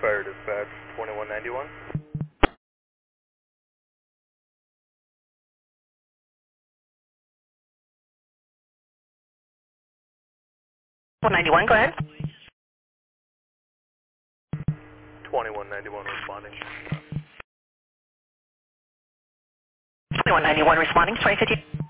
Fire dispatch 2191. 191, go ahead. 2191 responding. 2191 responding, 2050.